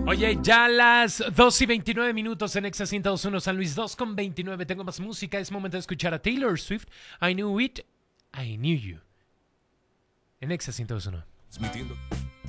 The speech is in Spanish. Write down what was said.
Oye, ya las 2:29 en Exa 102.1 San Luis, 2:29. Tengo más música. Es momento de escuchar a Taylor Swift. I Knew It, I Knew You. En Exa 102.1. Transmitiendo